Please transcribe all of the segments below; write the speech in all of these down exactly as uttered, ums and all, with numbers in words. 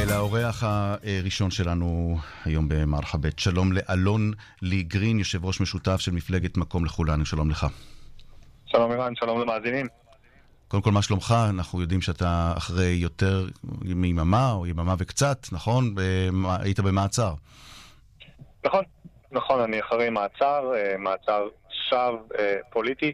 ולאורח הראשון שלנו היום במרחבת, שלום לאלון לי גרין, יושב ראש משותף של מפלגת מקום לכולנו. שלום לך. שלום אירן, שלום למאזינים. קודם כל, מה שלומך? אנחנו יודעים שאתה אחרי יותר מיממה או יממה וקצת, נכון? היית במעצר. נכון, נכון, אני אחרי מעצר, מעצר שווא פוליטי,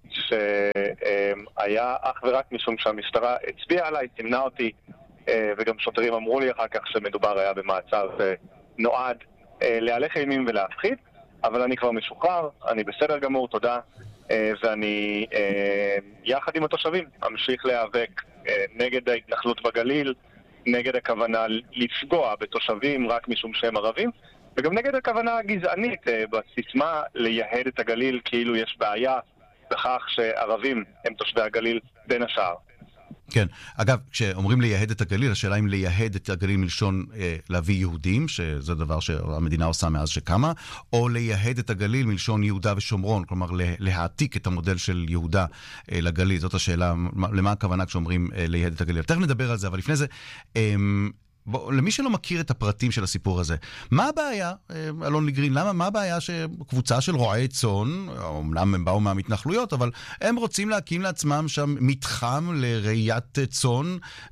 שהיה אך ורק משום שהמשטרה הצביעה עליי, תמנע אותי, וגם שוטרים אמרו לי אחר כך שמדובר היה במעצר נועד להלך אימים ולהפחיד, אבל אני כבר משוחרר, אני בסדר גמור, תודה, ואני יחד עם התושבים אמשיך להיאבק נגד ההתנחלות בגליל, נגד הכוונה לפגוע בתושבים רק משום שהם ערבים, וגם נגד הכוונה הגזענית בסיסמה לייהד את הגליל כאילו יש בעיה בכך שערבים הם תושבי הגליל בין השאר. כן, אגב, כשאומרים לייהד את הגליל, השאלה אם לייהד את הגליל מלשון אה, להביא יהודים, שזה דבר שהמדינה עושה מאז שקמה, או לייהד את הגליל מלשון יהודה ושומרון, כלומר להעתיק את המודל של יהודה אה, לגליל. זאת השאלה, למה הכוונה כשאומרים אה, לייהד את הגליל. תכף נדבר על זה, אבל לפני זה, אה, בוא, למי שלא מכיר את הפרטים של הסיפור הזה, מה הבעיה, אלון לי גרין, למה, מה הבעיה שקבוצה של רועי צאן, אומנם הם באו מהמתנחלויות, אבל הם רוצים להקים לעצמם שם מתחם לראיית צאן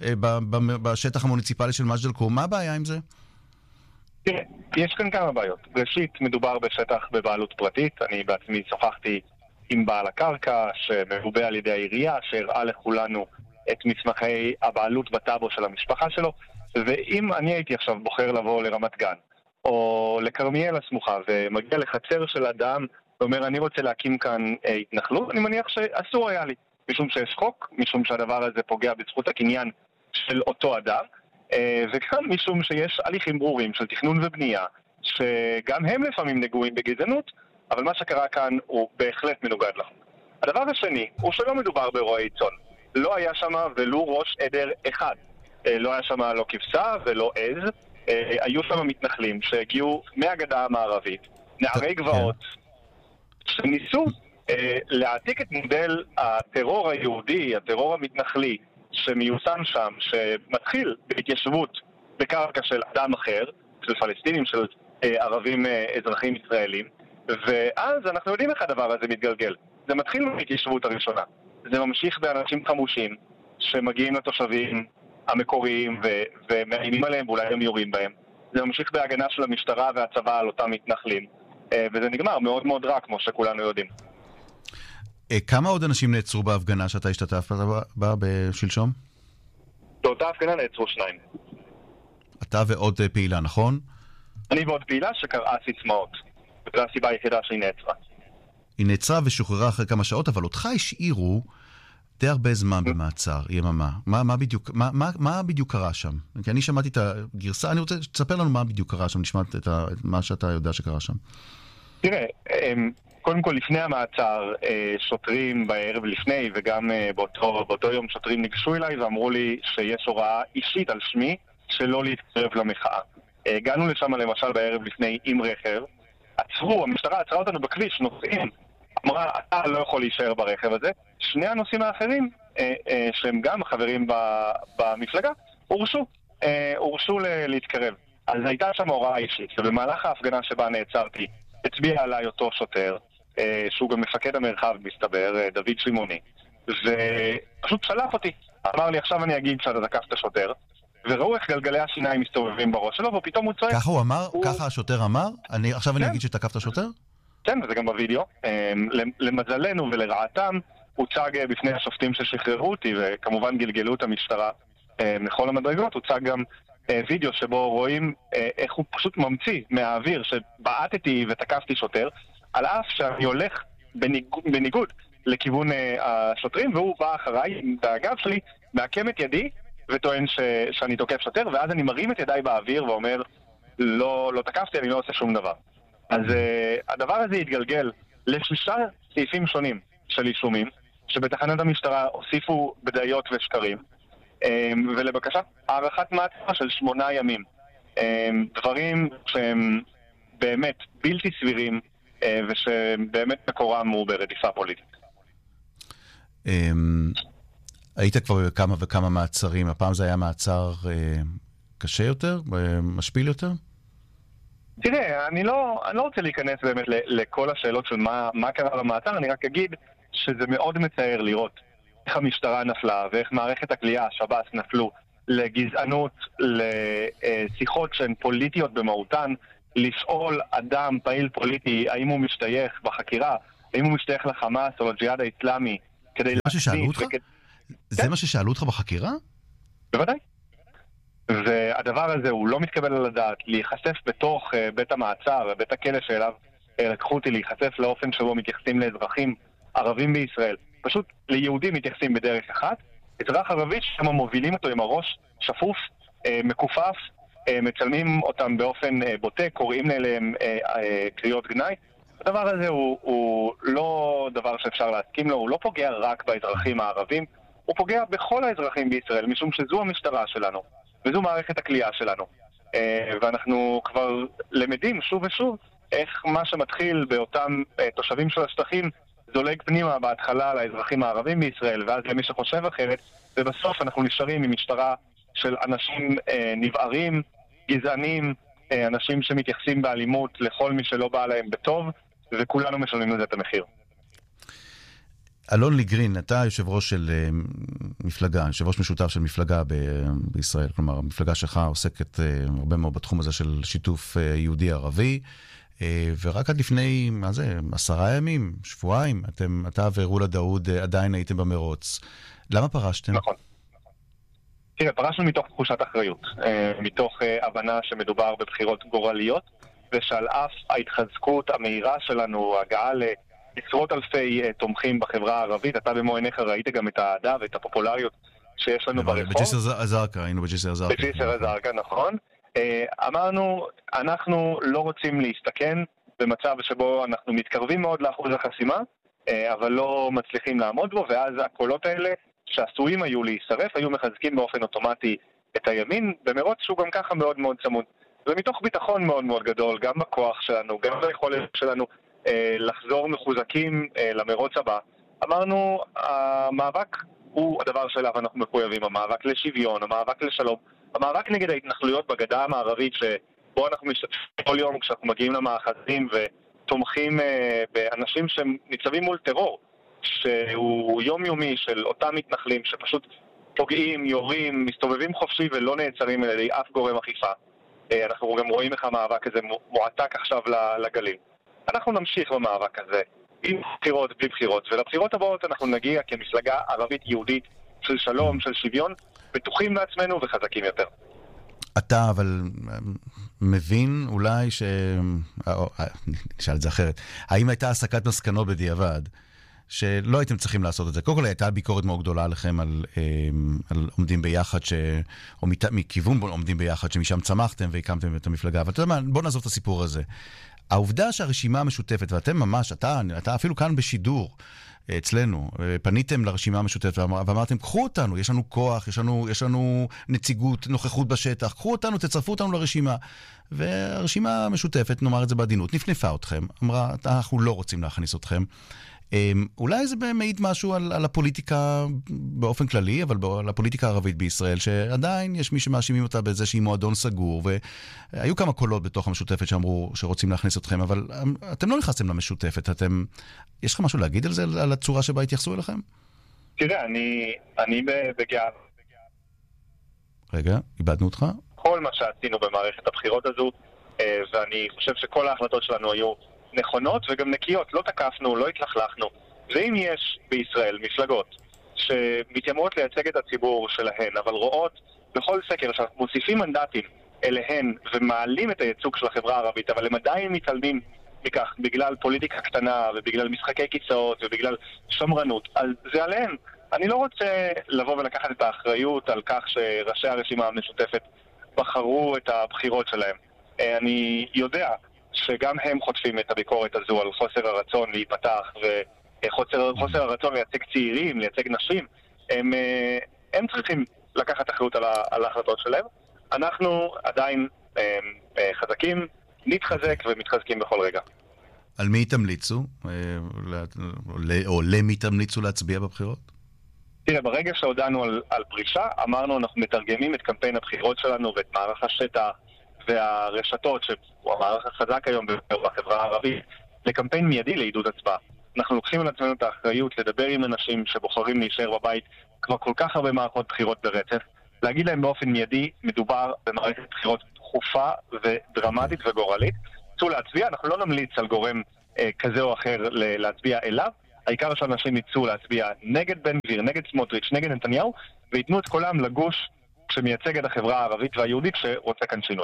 בשטח המוניציפלי של מג'דל כרום? מה הבעיה עם זה? תראה, יש כאן כמה בעיות. ראשית, מדובר בשטח בבעלות פרטית. אני בעצמי שוחחתי עם בעל הקרקע שמרובה על ידי העירייה, שהראה לכולנו את מסמכי הבעלות בטאבו של המשפחה שלו. ואם אני הייתי עכשיו בוחר לבוא לרמת גן, או לקרמיאל הסמוכה, ומגיע לחצר של אדם, ואומר, אני רוצה להקים כאן אה, התנחלות, אני מניח שאסור היה לי, משום שיש חוק, משום שהדבר הזה פוגע בזכות הקניין של אותו אדם, אה, וגם משום שיש הליכים ברורים של תכנון ובנייה, שגם הם לפעמים נגועים בגזענות, אבל מה שקרה כאן הוא בהחלט מנוגד לחוק. הדבר השני, הוא שלא מדובר ברועי צאן. לא היה שם ולו ראש עדר אחד. לא היה שם לא כבשה ולא עז, היו שם מתנחלים שהגיעו מהגדה המערבית, נערי גבעות, שניסו להעתיק את מודל הטרור היהודי, הטרור המתנחלי, שמיושם שם, שמתחיל בהתיישבות בקרקע של אדם אחר, של פלסטינים, של ערבים אזרחים ישראלים, ואז אנחנו יודעים איך הדבר הזה מתגלגל. זה מתחיל בהתיישבות הראשונה, זה ממשיך באנשים חמושים שמגיעים לתושבים המקוריים ו- ומאיימים עליהם ואולי הם יורים בהם. זה ממשיך בהגנה של המשטרה והצבא על אותם מתנחלים, וזה נגמר מאוד מאוד רע, כמו שכולנו יודעים. כמה עוד אנשים נעצרו בהפגנה שאתה השתתפת בה בשלשום? באותה הפגנה נעצרו שניים. אתה ועוד פעילה, נכון? אני ועוד פעילה שקראה סיסמאות. וזו הסיבה היחידה שהיא נעצרה. היא נעצרה ושוחררה אחרי כמה שעות, אבל אותך השאירו די הרבה זמן במעצר, יממה. מה, מה בדיוק, מה, מה, מה בדיוק קרה שם? כי אני שמעתי את הגרסה, אני רוצה שתספר לנו מה בדיוק קרה שם, נשמע את מה שאתה יודע שקרה שם. תראה, קודם כל לפני המעצר, שוטרים בערב לפני, וגם באותו, באותו יום שוטרים ניגשו אליי ואמרו לי שיש הוראה אישית על שמי שלא להתקרב למחאה. הגענו לשם למשל בערב לפני עם רכב, עצרו, המשטרה עצרה אותנו בכביש, נוסעים, אמרה, אתה לא יכול להישאר ברכב הזה. שני הנושאים האחרים, אה, אה, שהם גם חברים במפלגה, הורשו, אה, הורשו ל- להתקרב. אז הייתה שם הוראה אישית, ובמהלך ההפגנה שבה נעצרתי, הצביע עליי אותו שוטר, אה, שהוא גם מפקד המרחב, מסתבר, אה, דוד שימוני, ופשוט שלף אותי. אמר לי, עכשיו אני אגיד שאתה תקפת שוטר, וראו איך גלגלי השיניים מסתובבים בראש שלו, ופתאום הוא צועק. ככה הוא אמר? הוא... ככה השוטר אמר? אני, עכשיו כן. אני אגיד שתקפת שוטר? כן, וזה גם בווידאו. למזלנו ולרעתם, הוצג בפני השופטים ששחררו אותי, וכמובן גלגלו את המשטרה מכל המדרגות, הוצג גם וידאו שבו רואים איך הוא פשוט ממציא מהאוויר שבעטתי ותקפתי שוטר, על אף שאני הולך בניגוד, בניגוד לכיוון השוטרים, והוא בא אחריי, והגב שלי מעקם את ידי וטוען ש, שאני תוקף שוטר, ואז אני מרים את ידיי באוויר ואומר, לא, לא תקפתי, אני לא עושה שום דבר. אז uh, הדבר הזה התגלגל לשישה סעיפים שונים של אישומים, שבתחנת המשטרה הוסיפו בדיות ושקרים, um, ולבקשה הערכת מעצר של שמונה ימים. Um, דברים שהם באמת בלתי סבירים, uh, ושבאמת מקורם הוא ברדיפה פוליטית. היית כבר בכמה וכמה מעצרים, הפעם זה היה מעצר קשה יותר, משפיל יותר? תראה, אני לא, אני לא רוצה להיכנס באמת לכל השאלות של מה, מה קרה במעצר, אני רק אגיד שזה מאוד מצער לראות איך המשטרה נפלה ואיך מערכת הכלייה, השב"ס, נפלו לגזענות, לשיחות שהן פוליטיות במהותן, לשאול אדם פעיל פוליטי האם הוא משתייך בחקירה, האם הוא משתייך לחמאס או לג'יהאד האסלאמי, כדי זה מה ששאלו אותך? וכד... זה כן? מה ששאלו אותך בחקירה? בוודאי. והדבר הזה הוא לא מתקבל על הדעת, להיחשף בתוך uh, בית המעצר, בית הכלא שאליו uh, לקחו אותי, להיחשף לאופן שבו מתייחסים לאזרחים ערבים בישראל. פשוט ליהודים מתייחסים בדרך אחת, אזרח ערבי שהם מובילים אותו עם הראש שפוף, uh, מקופף, uh, מצלמים אותם באופן uh, בוטה, קוראים להם uh, uh, קריאות גנאי. הדבר הזה הוא, הוא לא דבר שאפשר להסכים לו, הוא לא פוגע רק באזרחים הערבים, הוא פוגע בכל האזרחים בישראל, משום שזו המשטרה שלנו. וזו מערכת הכלייה שלנו. ואנחנו כבר למדים שוב ושוב איך מה שמתחיל באותם תושבים של השטחים זולג פנימה בהתחלה לאזרחים הערבים בישראל, ואז למי שחושב אחרת, ובסוף אנחנו נשארים עם משטרה של אנשים נבערים, גזענים, אנשים שמתייחסים באלימות לכל מי שלא בא להם בטוב, וכולנו משלמים לזה את המחיר. אלון ליגרין, אתה יושב ראש של מפלגה, יושב ראש משותף של מפלגה ב- בישראל, כלומר, המפלגה שלך עוסקת הרבה מאוד בתחום הזה של שיתוף יהודי-ערבי, ורק עד לפני, מה זה, עשרה ימים, שבועיים, אתם, אתה ורולה דאוד עדיין הייתם במרוץ. למה פרשתם? נכון. תראה, פרשנו מתוך תחושת אחריות, מתוך הבנה שמדובר בבחירות גורליות, ושעל אף ההתחזקות המהירה שלנו, הגעה ל... עשרות אלפי uh, תומכים בחברה הערבית, אתה במו עיניך ראית גם את העדה ואת הפופולריות שיש לנו ברחוב. בג'יסר א-זרקא, היינו בג'יסר א-זרקא. בג'יסר א-זרקא, נכון. Uh, אמרנו, אנחנו לא רוצים להסתכן במצב שבו אנחנו מתקרבים מאוד לאחוז החסימה, uh, אבל לא מצליחים לעמוד בו, ואז הקולות האלה שעשויים היו להישרף, היו מחזקים באופן אוטומטי את הימין, במרוץ שהוא גם ככה מאוד מאוד צמוד. ומתוך ביטחון מאוד מאוד גדול, גם בכוח שלנו, גם ביכולת שלנו, לחזור מחוזקים למרוץ הבא. אמרנו, המאבק הוא הדבר שאליו אנחנו מחויבים, המאבק לשוויון, המאבק לשלום, המאבק נגד ההתנחלויות בגדה המערבית שבו אנחנו משתתפים כל יום כשאנחנו מגיעים למאחזים ותומכים באנשים שניצבים מול טרור, שהוא יומיומי של אותם מתנחלים שפשוט פוגעים, יורים, מסתובבים חופשי ולא נעצרים על ידי אף גורם אכיפה. אנחנו גם רואים איך המאבק הזה מועתק עכשיו לגליל. אנחנו נמשיך במאבק הזה, עם בחירות, בלי בחירות, ולבחירות הבאות אנחנו נגיע כמפלגה ערבית יהודית של שלום, של שוויון, בטוחים בעצמנו וחזקים יותר. אתה אבל מבין אולי ש... נשאל את זה אחרת. האם הייתה הסקת מסקנות בדיעבד שלא הייתם צריכים לעשות את זה? קודם כל הייתה ביקורת מאוד גדולה עליכם על, על עומדים ביחד, ש... או מכיוון עומדים ביחד, שמשם צמחתם והקמתם את המפלגה. אבל אתה יודע מה, בוא נעזוב את הסיפור הזה. העובדה שהרשימה המשותפת, ואתם ממש, אתה, אתה אפילו כאן בשידור אצלנו, פניתם לרשימה המשותפת ואמרתם, קחו אותנו, יש לנו כוח, יש לנו, יש לנו נציגות, נוכחות בשטח, קחו אותנו, תצרפו אותנו לרשימה. והרשימה המשותפת, נאמר את זה בעדינות, נפנפה אתכם, אמרה, אנחנו לא רוצים להכניס אתכם. אולי זה מעיד משהו על, על הפוליטיקה באופן כללי, אבל על הפוליטיקה הערבית בישראל, שעדיין יש מי שמאשימים אותה בזה שהיא מועדון סגור, והיו כמה קולות בתוך המשותפת שאמרו שרוצים להכניס אתכם, אבל אתם לא נכנסתם למשותפת. אתם, יש לך משהו להגיד על זה, על הצורה שבה התייחסו אליכם? תראה, אני, אני בגאה. רגע, איבדנו אותך? כל מה שעשינו במערכת הבחירות הזו, ואני חושב שכל ההחלטות שלנו היו נכונות וגם נקיות, לא תקפנו, לא התלכלכנו. ואם יש בישראל מפלגות שמתיימרות לייצג את הציבור שלהן, אבל רואות בכל סקר שאנחנו מוסיפים מנדטים אליהן ומעלים את הייצוג של החברה הערבית, אבל הם עדיין מתעלמים מכך בגלל פוליטיקה קטנה ובגלל משחקי כיסאות ובגלל שמרנות, אז זה עליהם. אני לא רוצה לבוא ולקחת את האחריות על כך שראשי הרשימה המשותפת בחרו את הבחירות שלהם. אני יודע שגם הם חוטפים את הביקורת הזו על חוסר הרצון להיפתח וחוסר חוסר הרצון לייצג צעירים, לייצג נשים. הם, הם צריכים לקחת אחריות על, על ההחלטות שלהם. אנחנו עדיין חזקים, נתחזק ומתחזקים בכל רגע. על מי תמליצו? או למי תמליצו להצביע בבחירות? תראה, ברגע שהודענו על, על פרישה, אמרנו אנחנו מתרגמים את קמפיין הבחירות שלנו ואת מערך השטח והרשתות, שהוא המערך החזק היום בחברה הערבית, לקמפיין מיידי לעידוד הצבעה. אנחנו לוקחים על עצמנו את האחריות לדבר עם אנשים שבוחרים להישאר בבית כבר כל כך הרבה מערכות בחירות ברצף, להגיד להם באופן מיידי, מדובר במערכת בחירות דחופה ודרמטית וגורלית. צאו להצביע, אנחנו לא נמליץ על גורם אה, כזה או אחר להצביע אליו, העיקר שאנשים יצאו להצביע נגד בן גביר, נגד סמוטריץ', נגד נתניהו, ויתנו את קולם לגוש שמייצג את החברה הערבית והיהודית שרוצה כאן שינוי.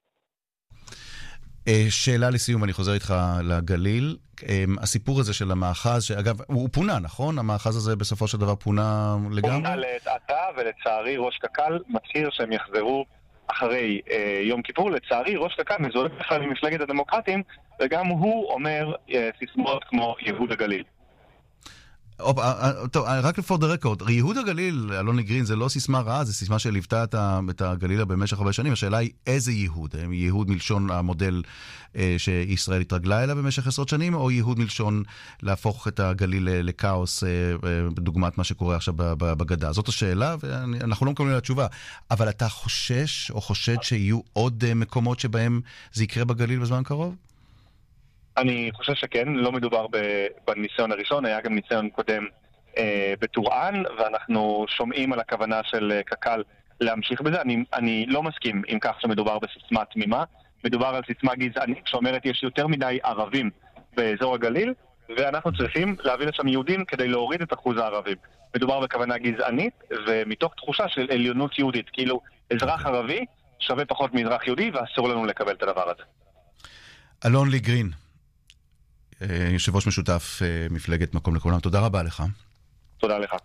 שאלה לסיום, אני חוזר איתך לגליל. הסיפור הזה של המאחז, שאגב, הוא פונה, נכון? המאחז הזה בסופו של דבר פונה לגמרי? פונה לתעתה, ולצערי ראש קק"ל מצהיר שהם יחזרו אחרי אה, יום כיפור. לצערי ראש קק"ל מזוהה בכלל ממפלגת הדמוקרטים, וגם הוא אומר אה, סיסמאות כמו ייהוד הגליל. טוב, רק לפור דה רקורד, ייהוד הגליל, אלון גרין, זה לא סיסמה רעה, זה סיסמה שליוותה את הגליל במשך הרבה שנים. השאלה היא איזה ייהוד? ייהוד מלשון המודל שישראל התרגלה אליו במשך עשרות שנים, או ייהוד מלשון להפוך את הגליל לקאוס, בדוגמת מה שקורה עכשיו בגדה? זאת השאלה, ואנחנו לא מקבלים לה תשובה. אבל אתה חושש או חושד שיהיו עוד מקומות שבהם זה יקרה בגליל בזמן קרוב? אני חושב שכן, לא מדובר בניסיון הראשון, היה גם ניסיון קודם אה, בטורען, ואנחנו שומעים על הכוונה של קק"ל להמשיך בזה. אני, אני לא מסכים עם כך שמדובר בסיסמה תמימה, מדובר על סיסמה גזענית שאומרת יש יותר מדי ערבים באזור הגליל, ואנחנו צריכים להביא לשם יהודים כדי להוריד את אחוז הערבים. מדובר בכוונה גזענית, ומתוך תחושה של עליונות יהודית, כאילו אזרח ערבי שווה פחות מאזרח יהודי, ואסור לנו לקבל את הדבר הזה. אלון גרין, יושב ראש משותף מפלגת מקום לכולם, תודה רבה לך. תודה לך.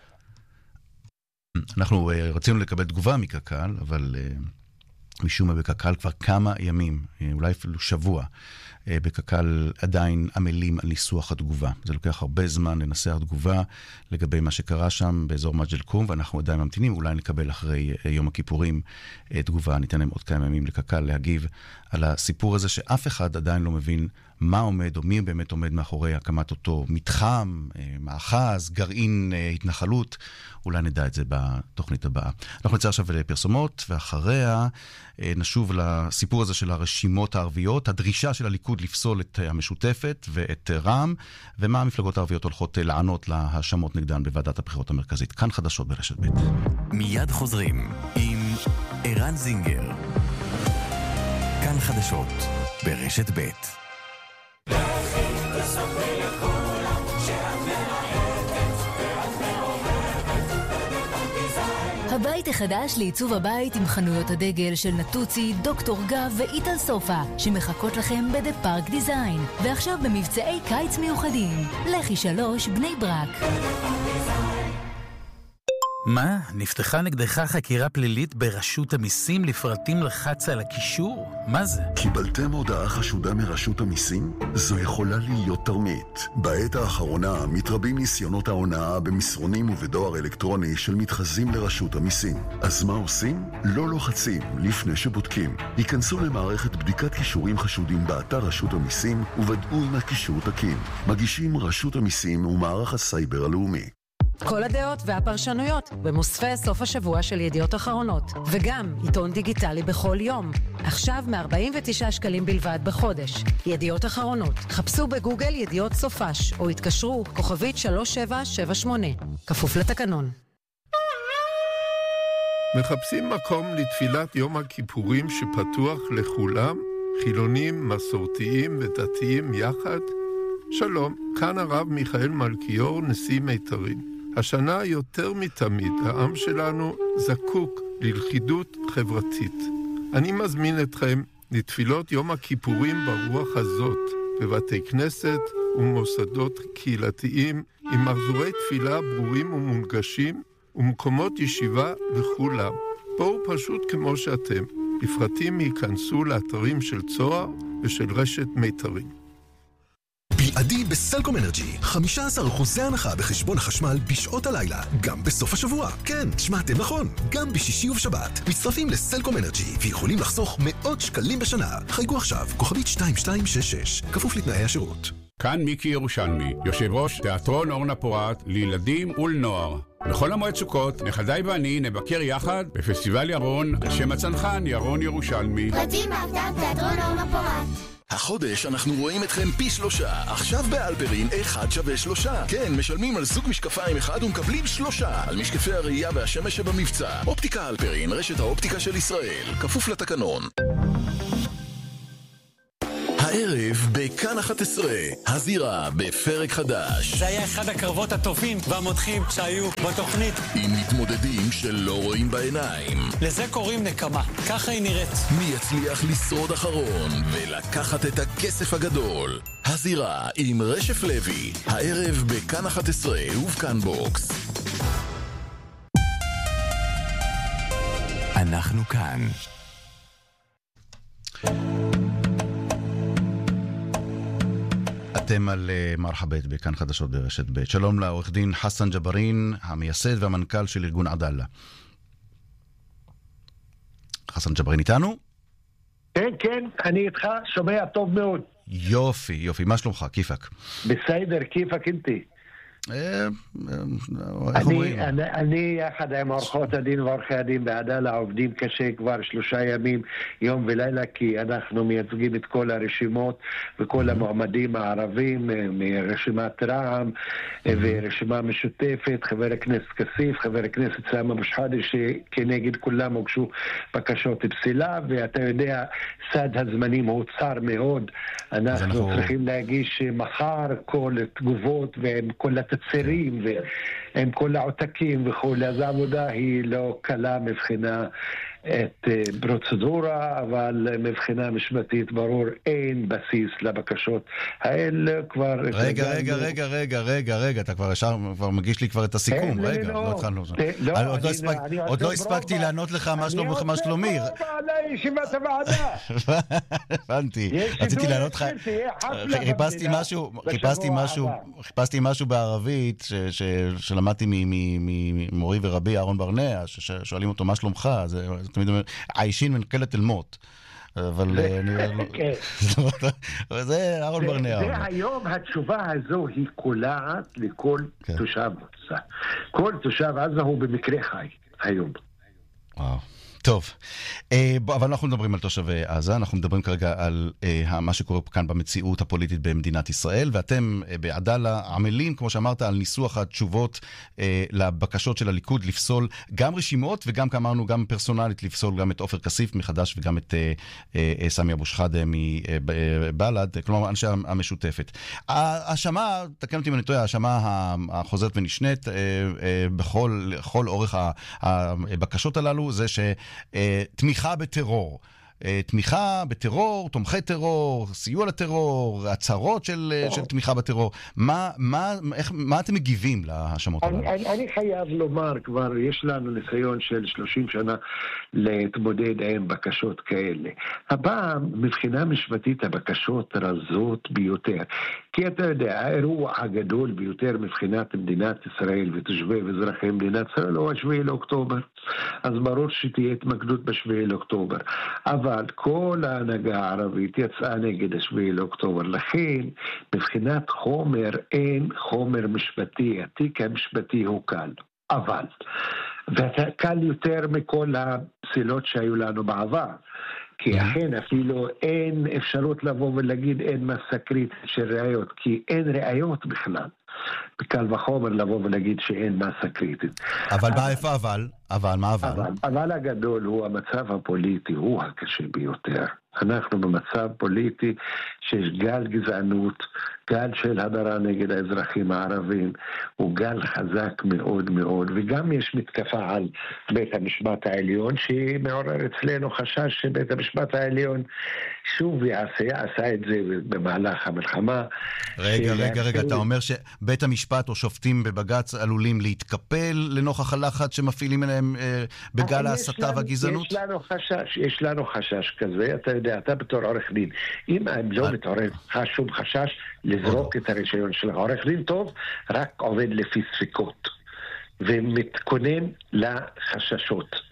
אנחנו רצינו לקבל תגובה מקק"ל, אבל משום מה בקק"ל כבר כמה ימים, אולי אפילו שבוע, בקק"ל עדיין עמלים על ניסוח התגובה. זה לוקח הרבה זמן לנסח תגובה לגבי מה שקרה שם באזור מג'ל קום, ואנחנו עדיין ממתינים, אולי נקבל אחרי יום הכיפורים תגובה, ניתן להם עוד כמה ימים לקק"ל להגיב על הסיפור הזה שאף אחד עדיין לא מבין מה עומד או מי באמת עומד מאחורי הקמת אותו מתחם, מאחז, גרעין, התנחלות. אולי נדע את זה בתוכנית הבאה. אנחנו נצא עכשיו לפרסומות, ואחריה נשוב לסיפור הזה של הרשימות הערביות, הדרישה של הליכוד לפסול את המשותפת ואת רע"מ, ומה המפלגות הערביות הולכות לענות להאשמות נגדן בוועדת הבחירות המרכזית. כאן חדשות ברשת ב'. מיד חוזרים עם ערן זינגר. כאן חדשות ברשת ב'. הבית החדש לעיצוב הבית עם חנויות הדגל של נטוצי, דוקטור גב ואיטל סופה שמחכות לכם בדה פארק דיזיין, ועכשיו במבצעי קיץ מיוחדים. לכי שלוש בני ברק. מה? נפתחה נגדך חקירה פלילית ברשות המיסים לפרטים לחץ על הקישור? מה זה? קיבלתם הודעה חשודה מרשות המיסים? זו יכולה להיות תרמית. בעת האחרונה מתרבים ניסיונות ההונאה במסרונים ובדואר אלקטרוני של מתחזים לרשות המיסים. אז מה עושים? לא לוחצים לפני שבודקים. היכנסו למערכת בדיקת קישורים חשודים באתר רשות המיסים וודאו אם הקישור תקין. מגישים רשות המיסים ומערך הסייבר הלאומי. כל הדעות והפרשנויות במוספי סוף השבוע של ידיעות אחרונות, וגם עיתון דיגיטלי בכל יום. עכשיו מ-ארבעים ותשעה שקלים בלבד בחודש. ידיעות אחרונות. חפשו בגוגל ידיעות סופש, או התקשרו כוכבית שלוש שבע שבע שמונה. כפוף לתקנון. מחפשים מקום לתפילת יום הכיפורים שפתוח לכולם, חילונים, מסורתיים ודתיים יחד? שלום, כאן הרב מיכאל מלכיאור, נשיא מיתרים. השנה יותר מתמיד העם שלנו זקוק ללכידות חברתית. אני מזמין אתכם לתפילות יום הכיפורים ברוח הזאת, בבתי כנסת ומוסדות קהילתיים עם מחזורי תפילה ברורים ומונגשים ומקומות ישיבה לכולם. בואו פשוט כמו שאתם. לפרטים ייכנסו לאתרים של צוהר ושל רשת מיתרים. בלעדי בסלקום אנרג'י, חמישה עשר אחוז הנחה בחשבון החשמל בשעות הלילה, גם בסוף השבוע. כן, שמעתם נכון, גם בשישי ובשבת. מצטרפים לסלקום אנרג'י ויכולים לחסוך מאות שקלים בשנה. חייגו עכשיו, כוכבית שתיים שתיים שש שש, כפוף לתנאי השירות. כאן מיקי ירושלמי, יושב ראש תיאטרון אורנה פורת לילדים ולנוער. בכל המועד סוכות, נכדיי ואני נבקר יחד בפסטיבל ירון על שם הצנחן ירון ירושלמי. פרטים באתר תיאטרון אורנה פורט. החודש אנחנו רואים אתכם פי שלושה. עכשיו באלפרין אחד שווה שלושה. כן, משלמים על זוג משקפיים אחד ומקבלים שלושה. על משקפי הראייה והשמש שבמבצע. אופטיקה אלפרין, רשת האופטיקה של ישראל. כפוף לתקנון. הערב בכאן אחת עשרה, הזירה בפרק חדש. זה היה אחד הקרבות הטובים והמותחים שהיו בתוכנית. עם מתמודדים שלא רואים בעיניים. לזה קוראים נקמה, ככה היא נראית. מי יצליח לשרוד אחרון ולקחת את הכסף הגדול? הזירה עם רשף לוי, הערב בכאן אחת עשרה ובכאן בוקס. אנחנו כאן. אתם על מרחבת בכאן חדשות ברשת ב'. שלום לעורך דין חסן ג'בארין, המייסד והמנכ"ל של ארגון עדאלה. חסן ג'בארין איתנו? כן, כן, אני איתך, שומע טוב מאוד. יופי, יופי, מה שלומך? כיפק? בסדר, כיפק אינתי. איך אומרים? אני יחד עם עורכות הדין ועורכי הדין בעדאלה עובדים קשה כבר שלושה ימים, יום ולילה, כי אנחנו מייצגים את כל הרשימות וכל המועמדים הערבים מרשימת רע"מ ורשימה משותפת, חבר הכנסת כסיף, חבר הכנסת סמי אבו שחאדה, שכנגד כולם הוגשו בקשות פסילה, ואתה יודע, סד הזמנים הוא צר מאוד. אנחנו צריכים להגיש מחר כל תגובות ועם כל התצרים ועם כל העותקים וכו'. אז העבודה היא לא קלה מבחינה את פרוצדורה, אבל מבחינה משפטית ברור אין בסיס לבקשות האלה. כבר רגע, רגע, רגע, רגע, רגע, רגע, אתה כבר ישר, כבר מגיש לי כבר את הסיכום. רגע, לא התחלנו. עוד לא הספקתי לענות לך מה שלומי. ישיבת הוועדה. הבנתי. רציתי לענות לך. חיפשתי משהו, חיפשתי משהו, חיפשתי משהו בערבית שלמדתי ממורי ורבי אהרון ברנע, ששואלים אותו מה שלומך, אז תמיד אומר, עיישין מנקלת אל מות. אבל זה אהרון ברנע. והיום התשובה הזו היא קולעת לכל תושב עזה. כל תושב עזה הוא במקרה חי היום. וואו. טוב, אבל אנחנו מדברים על תושבי עזה, אנחנו מדברים כרגע על מה שקורה כאן במציאות הפוליטית במדינת ישראל, ואתם בעדאלה עמלים, כמו שאמרת, על ניסוח התשובות לבקשות של הליכוד לפסול גם רשימות, וגם כאמרנו, גם פרסונלית לפסול גם את עופר כסיף מחדש, וגם את סמי אבו שחאדה מבל"ד, כלומר אנשי המשותפת. ההאשמה, תקן אותי אם אני טועה, ההאשמה החוזרת ונשנית בכל אורך הבקשות הללו, זה ש תמיכה בטרור. תמיכה בטרור, תומכי טרור, סיוע לטרור, הצהרות של, של תמיכה בטרור. מה, מה, איך, מה אתם מגיבים להאשמות הללו? אני, אני חייב לומר, כבר יש לנו ניסיון של שלושים שנה להתמודד עם בקשות כאלה. הפעם, מבחינה משפטית, הבקשות רזות ביותר. כי אתה יודע, האירוע הגדול ביותר מבחינת מדינת ישראל ותושבי ואזרחי מדינת ישראל הוא השביעי לאוקטובר. אז ברור שתהיה התמקדות בשביעי לאוקטובר. אבל כל ההנהגה הערבית יצאה נגד השביעי לאוקטובר. לכן, מבחינת חומר, אין חומר משפטי. התיק המשפטי הוא קל. אבל, וקל יותר מכל הפסילות שהיו לנו בעבר. כי אכן אפילו אין אפשרות לבוא ולהגיד אין מסה קריטית של ראיות, כי אין ראיות בכלל. בקל וחומר לבוא ולהגיד שאין מסה קריטית. אבל מה איפה אבל? אבל מה אבל? אבל, אבל הגדול הוא המצב הפוליטי, הוא הקשה ביותר. אנחנו במצב פוליטי שיש גל גזענות, גל של הדרה נגד האזרחים הערבים, הוא גל חזק מאוד מאוד, וגם יש מתקפה על בית המשפט העליון, שמעורר אצלנו חשש שבית המשפט העליון שוב יעשה, עשה את זה במהלך המלחמה. רגע, רגע, רגע, אתה אומר שבית המשפט או שופטים בבג"ץ עלולים להתקפל לנוכח הלחץ שמפעילים אליהם אה, בגל ההסתה והגזענות? יש לנו חשש, יש לנו חשש כזה, אתה יודע, אתה בתור עורך דין, אם הם לא מתעורר שום חשש לזרוק את הרישיון של עורך דין טוב, רק עובד לפי ספיקות. ומתכונן לחששות.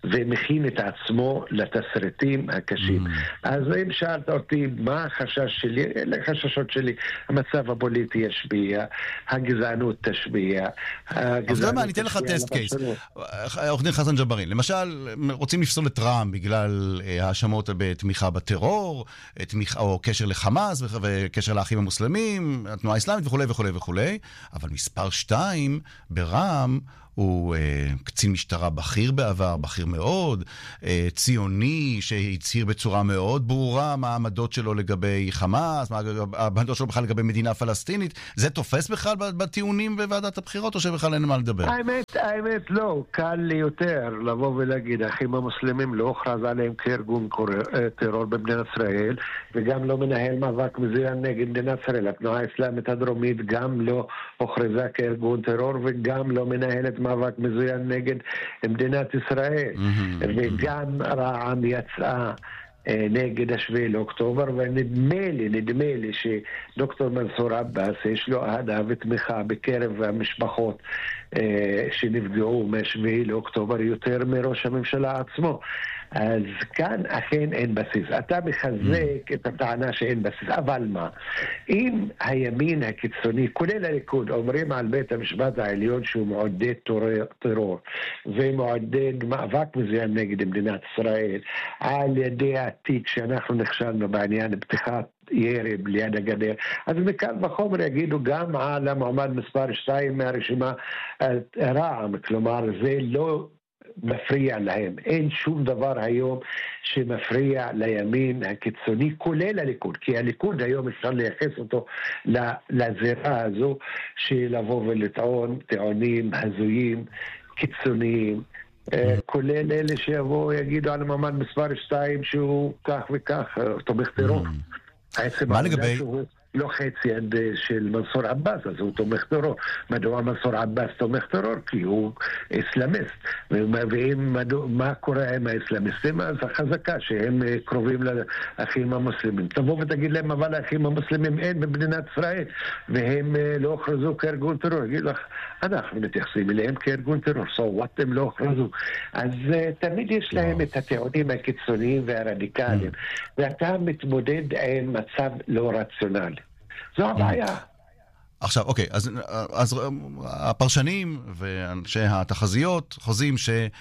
ומכין את עצמו לתסריטים הקשים. אז אם שאלת אותי מה החשש שלי, אלה החששות שלי, המצב הפוליטי ישפיע, הגזענות תשפיע. אז למה, אני אתן לך טסט קייס. עורך דין חסן ג'בארין, למשל, רוצים לפסול את טראמפ בגלל האשמות בתמיכה בטרור, או קשר לחמאס וקשר לאחים המוסלמים, התנועה האסלאמית וכו' וכו' וכו', אבל מספר שתיים ברע"מ הוא אה, קצין משטרה בכיר בעבר, בכיר מאוד, אה, ציוני שהצהיר בצורה מאוד ברורה מה העמדות שלו לגבי חמאס, מה העמדות שלו בכלל לגבי מדינה פלסטינית. זה תופס בכלל בטיעונים בוועדת הבחירות, או שבכלל אין מה לדבר? האמת, האמת לא. קל לי יותר לבוא ולהגיד, האחים המוסלמים לא הוכרז עליהם כארגון טרור במדינת ישראל, וגם לא מנהל מאבק מזוין נגד מדינת ישראל. התנועה האסלאמית הדרומית גם לא הוכרזה כארגון טרור, וגם לא מנהלת מאבק מזוין נגד מדינת ישראל. Mm-hmm. וגם רע"מ יצאה נגד השביעי לאוקטובר, ונדמה לי, נדמה לי שדוקטור מנסור עבאס יש לו אהדה ותמיכה בקרב המשפחות שנפגעו מהשביעי לאוקטובר יותר מראש הממשלה עצמו. אז כאן אכן אין בסיס. אתה מחזק את הטענה שאין בסיס, אבל מה? אם הימין הקיצוני, כולל הליכוד, אומרים על בית המשפט העליון שהוא מעודד טרור, ומעודד מאבק מזוין נגד מדינת ישראל, על ידי התיק שאנחנו נכשלנו בעניין פתיחת ירי ליד הגדר, אז מכאן וחומר יגידו גם על המועמד מספר שתיים מהרשימה רע"מ, כלומר זה לא מפריע להם. אין שום דבר היום שמפריע לימין הקיצוני, כולל הליכוד, כי הליכוד היום אפשר לייחס אותו לזירה הזו של לבוא ולטעון טיעונים הזויים, קיצוניים, כולל אלה שיבואו יגידו על המעמד מספר שתיים שהוא כך וכך תומך טרור. מה לגבי... לא חצי יד של מנסור עבאס, אז הוא תומך טרור. מדוע מנסור עבאס תומך טרור? כי הוא אסלאמיסט. ומה קורה עם האסלאמיסטים? אז החזקה שהם קרובים לאחים המוסלמים. תבוא ותגיד להם, אבל האחים המוסלמים אין במדינת ישראל, והם לא הוכרזו כארגון טרור. יגיד לך, אנחנו מתייחסים אליהם כארגון טרור. So what, הם לא הוכרזו. אז תמיד יש להם את הטיעונים הקיצוניים והרדיקליים. ואתה מתמודד עם מצב לא רציונלי. זו הבעיה. עכשיו, אוקיי, אז, אז הפרשנים ואנשי התחזיות חוזים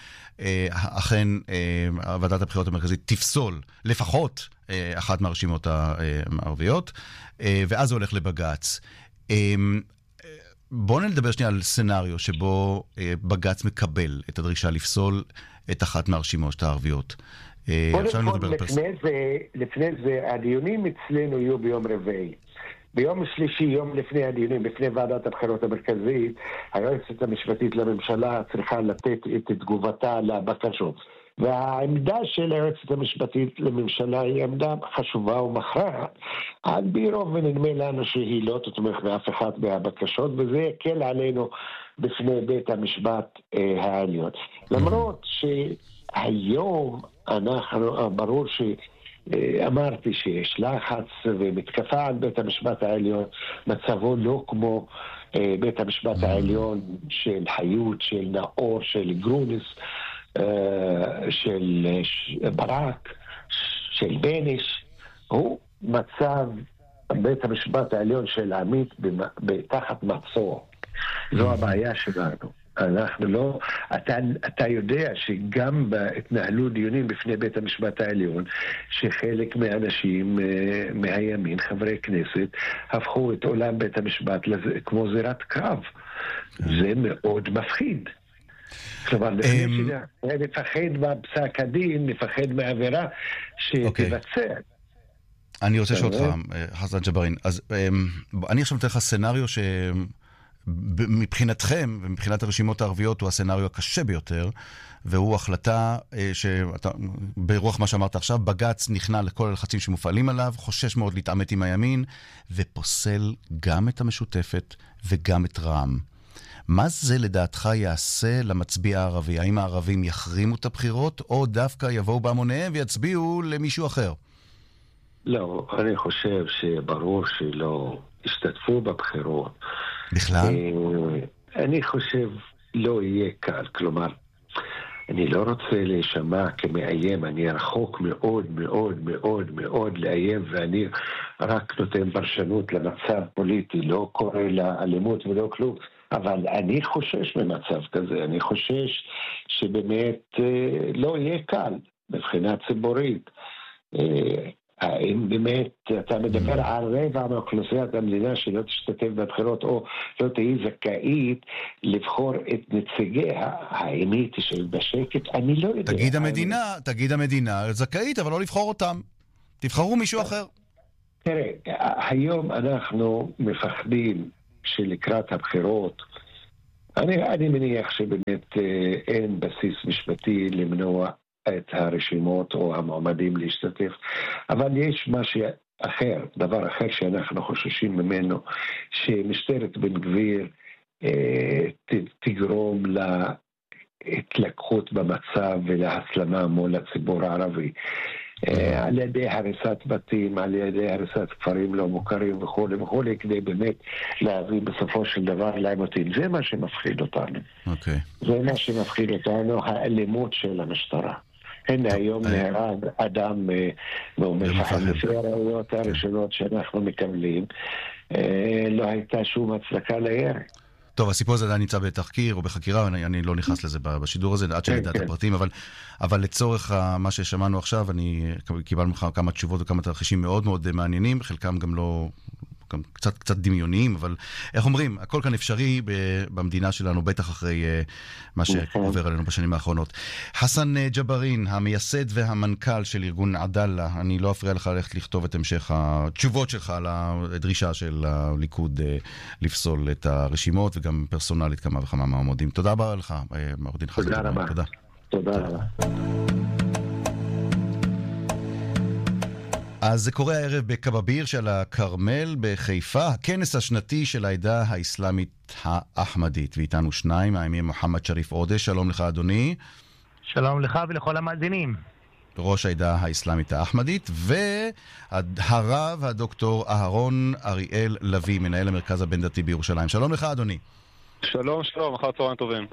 שאכן ועדת הבחירות המרכזית תפסול לפחות אחת מהרשימות הערביות, ואז זה הולך לבג"ץ. בואו נדבר שנייה על סנריו שבו בג"ץ מקבל את הדרישה לפסול את אחת מהרשימות הערביות. קודם כל, לפני זה, לפני זה, הדיונים אצלנו יהיו ביום רביעי. ביום שלישי, יום לפני הדיונים, בפני ועדת הבחירות המרכזית, היועצת המשפטית לממשלה צריכה לתת את תגובתה לבקשות. והעמדה של היועצת המשפטית לממשלה היא עמדה חשובה ומכרעת. על בירוב ונדמה לנו שהיא לא תתמך באף אחד מהבקשות, וזה יקל עלינו בפני בית המשפט אה, העליון. למרות שהיום אנחנו, ברור ש... אמרתי שיש לחץ ומתקפה על בית המשפט העליון, מצבו לא כמו בית המשפט העליון של חיות, של נאור, של גרוניס, של ברק, של בניש. הוא מצב בית המשפט העליון של עמית בתחת מצור. זו הבעיה שלנו. אנחנו לא, אתה, אתה יודע שגם בהתנהלו דיונים בפני בית המשפט העליון, שחלק מהאנשים מהימין, חברי כנסת, הפכו את עולם בית המשפט לזה, כמו זירת קרב. זה מאוד מפחיד. כלומר, לפני שנפחד בפסק הדין, נפחד מהעבירה שתבצע. אני רוצה לשאול אותך, חסן ג'בארין, אז אני עכשיו נותן לך סנריו ש... מבחינתכם ומבחינת הרשימות הערביות הוא הסנריו הקשה ביותר, והוא החלטה שאתה, ברוח מה שאמרת עכשיו, בג"ץ נכנע לכל הלחצים שמופעלים עליו, חושש מאוד להתעמת עם הימין, ופוסל גם את המשותפת וגם את רע"מ. מה זה לדעתך יעשה למצביע הערבי? האם הערבים יחרימו את הבחירות, או דווקא יבואו בהמוניהם ויצביעו למישהו אחר? לא, אני חושב שברור שלא השתתפו בבחירות. בכלל? אני חושב לא יהיה קל, כלומר, אני לא רוצה להישמע כמאיים, אני רחוק מאוד מאוד מאוד מאוד לאיים, ואני רק נותן פרשנות למצב פוליטי, לא קורא לאלימות ולא כלום. אבל אני חושש ממצב כזה, אני חושש שבאמת לא יהיה קל מבחינה ציבורית. האם באמת אתה מדבר על רבע מאוכלוסיית המדינה שלא תשתתף בבחירות או לא תהיה זכאית לבחור את נציגיה, האם היא תשב בשקט? אני לא יודע. תגיד המדינה, תגיד המדינה זכאית, אבל לא לבחור אותם. תבחרו מישהו אחר. תראה, היום אנחנו מפחדים שלקראת הבחירות, אני, אני מניח שבאמת אין בסיס משפטי למנוע את הרשימות או המועמדים להשתתף, אבל יש משהו אחר, דבר אחר שאנחנו חוששים ממנו, שמשטרת בן גביר אה, ת, תגרום להתלקחות במצב ולהסלמה מול הציבור הערבי. על ידי הריסת בתים, על ידי הריסת כפרים לא מוכרים וכו' וכו', כדי באמת להביא בסופו של דבר לעימותים. זה מה שמפחיד אותנו. אוקיי. זה מה שמפחיד אותנו, האלימות של המשטרה. הנה היום נהרג אדם מאום-אל-פחם, לפי הראיות הראשונות שאנחנו מקבלים, לא הייתה שום הצדקה לירי. טוב, הסיפור הזה עדיין נמצא בתחקיר או בחקירה, אני, אני לא נכנס לזה בשידור הזה, עד שנדע את הפרטים, אבל, אבל לצורך מה ששמענו עכשיו, אני קיבלנו לך כמה תשובות וכמה תרחישים מאוד מאוד מעניינים, חלקם גם לא, גם קצת, קצת דמיוניים, אבל איך אומרים, הכל כאן אפשרי במדינה שלנו, בטח אחרי מה שעובר עלינו בשנים האחרונות. חסן ג'ברין, המייסד והמנכ"ל של ארגון עדאלה, אני לא אפריע לך ללכת לכתוב את המשך התשובות שלך על הדרישה של הליכוד לפסול את הרשימות, וגם פרסונלית כמה וכמה מעמודים. תודה רבה לך, עורך דין חסן ג'ברין. תודה. תודה רבה. אז זה קורה הערב בקבביר של הכרמל בחיפה, הכנס השנתי של העדה האסלאמית האחמדית. ואיתנו שניים, האמיר מוחמד שריף עודה, שלום לך אדוני. שלום לך ולכל המאזינים. ראש העדה האסלאמית האחמדית, והרב הדוקטור אהרון אריאל לוי, מנהל המרכז הבין דתי בירושלים. שלום לך אדוני. שלום, שלום, אחר צהריים טובים.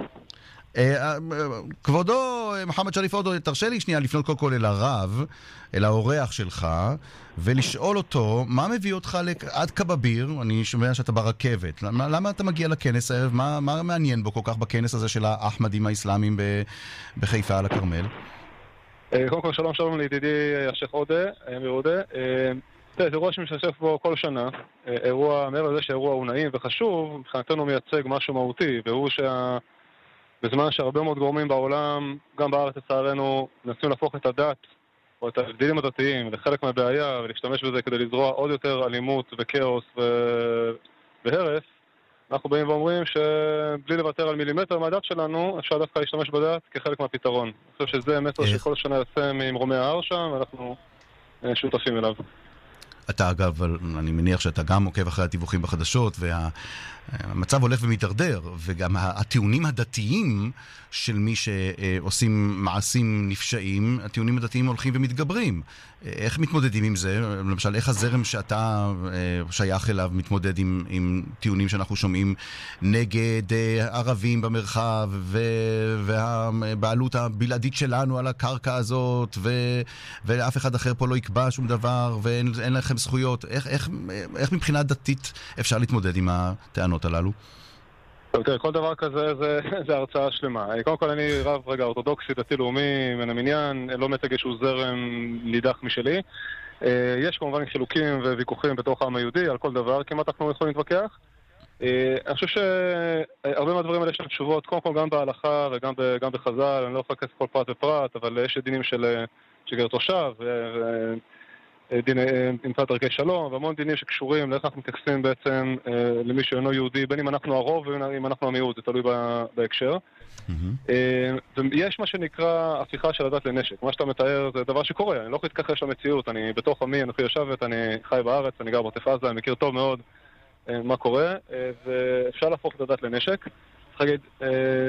כבודו, מוחמד שריף עודה, תרשה לי שנייה לפנות כל כל אל הרב, אל האורח שלך, ולשאול אותו, מה מביא אותך עד קבביר? אני שומע שאתה ברכבת. למה, למה אתה מגיע לכנס הערב? מה, מה מעניין בו כל כך בכנס הזה של האחמדים האסלאמים בחיפה על הכרמל? קודם כל, שלום שלום לידידי השייח עודה, אמיר עודה. זה אירוע שמשתתף בו כל שנה. אירוע, מעבר לזה שהאירוע הוא נעים וחשוב, מבחינתנו מייצג משהו מהותי, והוא שה... בזמן שהרבה מאוד גורמים בעולם, גם בארץ לצערנו, מנסים להפוך את הדת או את ההבדלים הדתיים לחלק מהבעיה ולהשתמש בזה כדי לזרוע עוד יותר אלימות וכאוס ו... והרס. אנחנו באים ואומרים שבלי לוותר על מילימטר מהדת שלנו, אפשר דווקא להשתמש בדת כחלק מהפתרון. אני חושב שזה מסר שכל שנה יוצא ממרומי ההר שם, ואנחנו שותפים אליו. אתה אגב, אני מניח שאתה גם עוקב אחרי הדיווחים בחדשות, והמצב הולך ומתדרדר, וגם הטיעונים הדתיים של מי שעושים מעשים נפשעים, הטיעונים הדתיים הולכים ומתגברים. איך מתמודדים עם זה? למשל, איך הזרם שאתה שייך אליו מתמודד עם, עם טיעונים שאנחנו שומעים נגד ערבים במרחב, והבעלות הבלעדית שלנו על הקרקע הזאת, ו, ואף אחד אחר פה לא יקבע שום דבר, ואין לכם זכויות. איך, איך, איך מבחינה דתית אפשר להתמודד עם הטענות הללו? אוקיי, כל דבר כזה זה, זה הרצאה שלמה. קודם כל אני רב רגע אורתודוקסי, דתי לאומי, מן המניין, לא מייצג שהוא זרם נידח משלי. יש כמובן חילוקים וויכוחים בתוך העם היהודי על כל דבר, כמעט אנחנו יכולים להתווכח. אני חושב שהרבה מהדברים האלה יש תשובות, קודם כל גם בהלכה וגם גם בחז"ל, אני לא אפקס כל פרט ופרט, אבל יש דינים של גר תושב, דיני נמצא דרכי שלום, והמון דינים שקשורים לאיך אנחנו מתייחסים בעצם אה, למי שאינו יהודי, בין אם אנחנו הרוב ואם אנחנו המיעוט, זה תלוי בהקשר. Mm-hmm. אה, ויש מה שנקרא הפיכה של הדת לנשק. מה שאתה מתאר זה דבר שקורה, אני לא יכול להתכחש למציאות, אני בתוך עמי, אני יושבת, אני חי בארץ, אני גר בעוטף עזה, אני מכיר טוב מאוד אה, מה קורה, אה, ואפשר להפוך את הדת לנשק. צריך להגיד אה,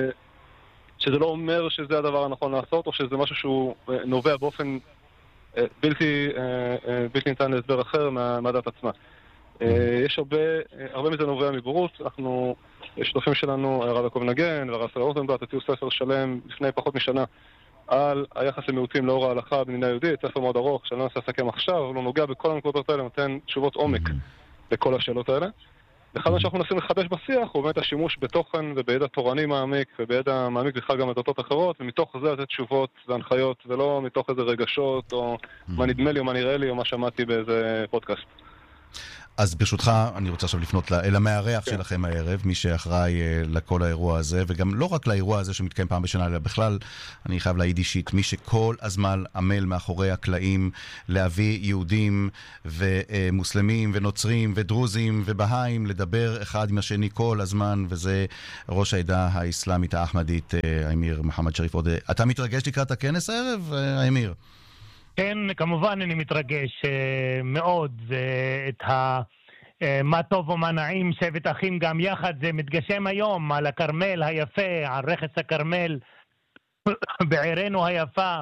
שזה לא אומר שזה הדבר הנכון לעשות, או שזה משהו שהוא אה, נובע באופן בלתי, בלתי ניתן להסבר אחר מהדת עצמה. יש הרבה, הרבה מזה נובע מבורות. אנחנו, שותפים שלנו, הרב יעקב נגן והרב סלע רוטנבלט, הוציאו ספר שלם לפני פחות משנה על היחס למיעוטים לאור ההלכה במדינה יהודית, ספר מאוד ארוך, שאני לא ננסה לסכם עכשיו, אבל הוא נוגע בכל הנקודות האלה, נותן תשובות עומק לכל השאלות האלה. אחד מה שאנחנו מנסים לחדש בשיח הוא באמת השימוש בתוכן ובידע תורני מעמיק, ובידע מעמיק בכלל גם לדתות אחרות, ומתוך זה לתת תשובות והנחיות, ולא מתוך איזה רגשות, או מה נדמה לי, או מה נראה לי, או מה שמעתי באיזה פודקאסט. אז ברשותך, אני רוצה עכשיו לפנות אל המארח שלכם הערב, מי שאחראי לכל האירוע הזה, וגם לא רק לאירוע הזה שמתקיים פעם בשנה, אלא בכלל, אני חייב להעיד אישית, מי שכל הזמן עמל מאחורי הקלעים להביא יהודים ומוסלמים ונוצרים ודרוזים ובהאים, לדבר אחד עם השני כל הזמן, וזה ראש העדה האסלאמית האחמדית, האמיר מוחמד שריף עודה. אתה מתרגש לקראת הכנס הערב, האמיר? כן, כמובן אני מתרגש uh, מאוד, ואת ה... uh, מה טוב ומה נעים, שבת אחים גם יחד, זה מתגשם היום על הכרמל היפה, על רכס הכרמל, בעירנו היפה.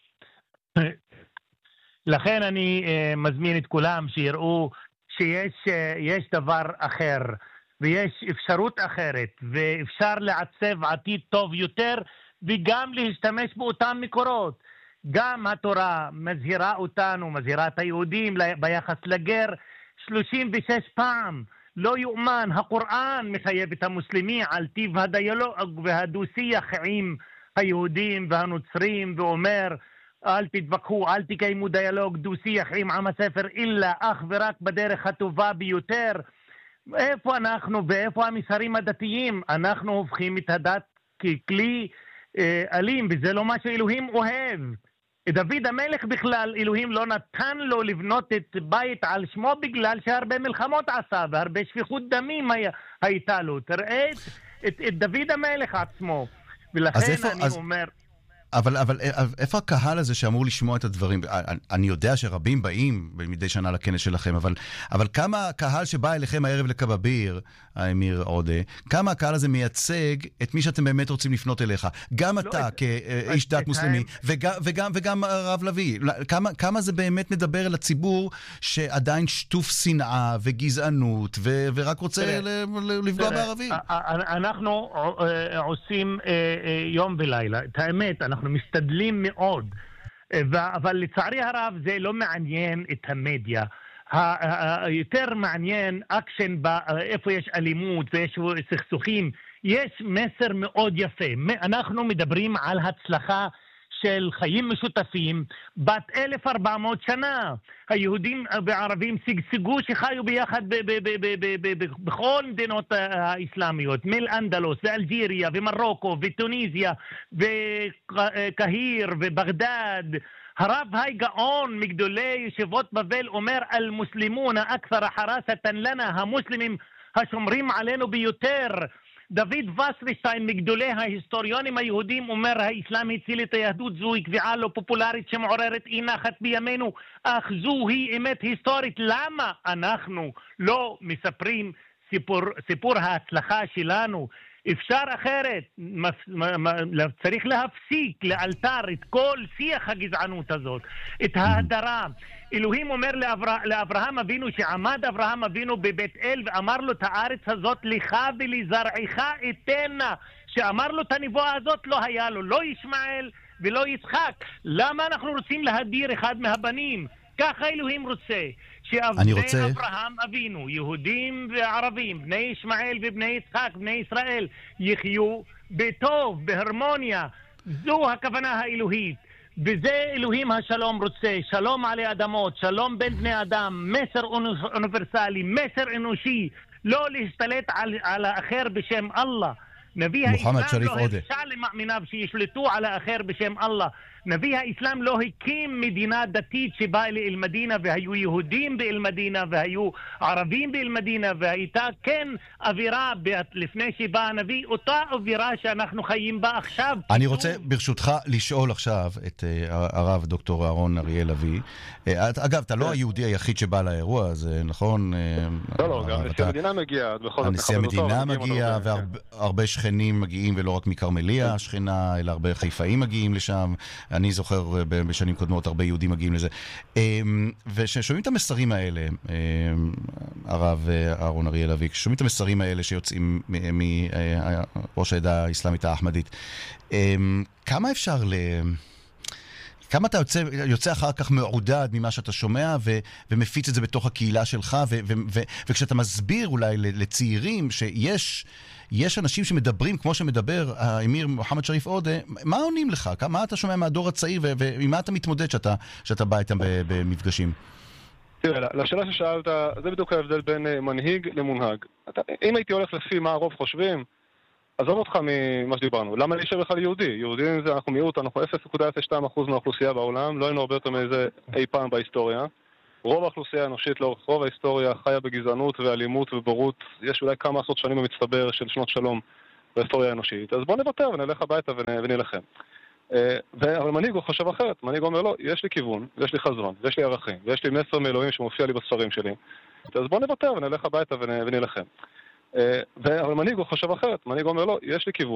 לכן אני uh, מזמין את כולם שיראו שיש uh, יש דבר אחר, ויש אפשרות אחרת, ואפשר לעצב עתיד טוב יותר, וגם להשתמש באותם מקורות. גם התורה מזהירה אותנו, מזהירה את היהודים ביחס לגר שלושים ושש פעם. לא יאומן, הקוראן מחייב את המוסלמי על טיב הדיאלוג והדו-שיח עם היהודים והנוצרים, ואומר אל תתווכחו, אל תקיימו דיאלוג דו-שיח עם עם הספר, אלא אך ורק בדרך הטובה ביותר. איפה אנחנו ואיפה המסרים הדתיים? אנחנו הופכים את הדת ככלי אה, אלים, וזה לא מה שאלוהים אוהב. דוד המלך בכלל, אלוהים לא נתן לו לבנות את בית על שמו בגלל שהרבה מלחמות עשה והרבה שפיכות דמים היה, הייתה לו. תראה את, את, את דוד המלך עצמו. ולכן איפה, אני אז... אומר... אבל, אבל איפה הקהל הזה שאמור לשמוע את הדברים? אני יודע שרבים באים מדי שנה לכנס שלכם, אבל, אבל כמה הקהל שבא אליכם הערב לקבביר, האמיר עודה, כמה הקהל הזה מייצג את מי שאתם באמת רוצים לפנות אליך? גם לא אתה את, כאיש דת מוסלמי, וגם, וגם, וגם הרב לוי. כמה, כמה זה באמת מדבר אל הציבור שעדיין שטוף שנאה וגזענות, ו, ורק רוצה תראה, ל, לפגוע תראה, בערבים? אנחנו עושים יום ולילה. את האמת, אנחנו אנחנו משתדלים מאוד, אבל לצערי הרב זה לא מעניין את המדיה. היותר מעניין אקשן איפה יש אלימות ויש סכסוכים. יש מסר מאוד יפה. אנחנו מדברים על הצלחה של חיים משותפים בת אלף וארבע מאות שנה. היהודים והערבים שגשגו שחיו ביחד בכל מדינות האסלאמיות, מאל-אנדלוס ואלג'יריה ומרוקו וטוניסיה וקהיר ובגדד. הרב היי גאון מגדולי ישיבות בבל אומר אל-מוסלימון אכתר חרסתן לנה, המוסלמים השומרים עלינו ביותר. דוד וסרשטיין מגדולי ההיסטוריונים היהודים אומר האסלאם הציל את היהדות, זוהי קביעה לא פופולרית שמעוררת אי נחת בימינו, אך זוהי אמת היסטורית. למה אנחנו לא מספרים סיפור, סיפור ההצלחה שלנו? אפשר אחרת, צריך להפסיק לאלתר את כל שיח הגזענות הזאת, את ההדרה. אלוהים אומר לאברה, לאברהם אבינו, שעמד אברהם אבינו בבית אל ואמר לו את הארץ הזאת לך ולזרעך אתנה, שאמר לו את הנבואה הזאת לא היה לו, לא ישמעאל ולא יצחק. למה אנחנו רוצים להדיר אחד מהבנים? ככה אלוהים רוצה, שבני רוצה... אברהם אבינו, יהודים וערבים, בני ישמעאל ובני יצחק, בני ישראל, יחיו בטוב, בהרמוניה. זו הכוונה האלוהית. וזה אלוהים השלום רוצה, שלום עלי אדמות, שלום בין בני אדם, מסר אוניברסלי, מסר אנושי, לא להשתלט על, על האחר בשם אללה. נביא האסלאם לא הרשה למאמיניו שישלטו על האחר בשם אללה. נביא האסלאם לא הקים מדינה דתית שבאה לאל-מדינה והיו יהודים באל-מדינה והיו ערבים באל-מדינה, והייתה כן אווירה לפני שבא הנביא, אותה אווירה שאנחנו חיים בה עכשיו. אני רוצה ברשותך לשאול עכשיו את הרב דוקטור אהרון אריאל לוי. אגב, אתה לא היהודי היחיד שבא לאירוע הזה, נכון? לא, לא, גם נשיא המדינה מגיע. נשיא המדינה מגיע, והרבה שכנים מגיעים, ולא רק מקרמליה השכנה, אלא הרבה חיפאים מגיעים לשם. אני זוכר בשנים קודמות הרבה יהודים מגיעים לזה. וששומעים את המסרים האלה, הרב אהרון אריאל אביק, שומעים את המסרים האלה שיוצאים מראש העדה האסלאמית האחמדית, כמה אפשר ל... כמה אתה יוצא, יוצא אחר כך מעודד ממה שאתה שומע ו, ומפיץ את זה בתוך הקהילה שלך, ו, ו, ו, וכשאתה מסביר אולי לצעירים שיש יש אנשים שמדברים כמו שמדבר האמיר מוחמד שריף עודה, מה עונים לך? מה אתה שומע מהדור הצעיר ועם מה אתה מתמודד שאתה, שאתה בא איתם במפגשים? תראה, לשאלה ששאלת, זה בדיוק ההבדל בין מנהיג למונהג. אתה, אם הייתי הולך לפי מה הרוב חושבים, עזוב אותך ממה שדיברנו. למה להישאר בכלל יהודי? יהודים זה, אנחנו מיעוט, אנחנו אפס נקודה אפס שתיים אחוז מהאוכלוסייה בעולם, לא היינו הרבה יותר מאיזה אי פעם בהיסטוריה. רוב האוכלוסייה האנושית לאורך רוב ההיסטוריה חיה בגזענות ואלימות ובורות. יש אולי כמה עשרות שנים במצטבר של שנות שלום בהיסטוריה האנושית. אז בוא נוותר ונלך הביתה ונלחם. אבל מנהיג הוא חושב אחרת. מנהיג אומר לו, יש לי כיוון, יש לי חזון, יש לי ערכים, ויש לי מסר מאלוהים שמופיע לי בספרים שלי. אז בוא נוותר ונלך הביתה ונלחם. אבל מנהיג הוא חושב אחרת. מנהיג אומר לו, יש לי כיוון.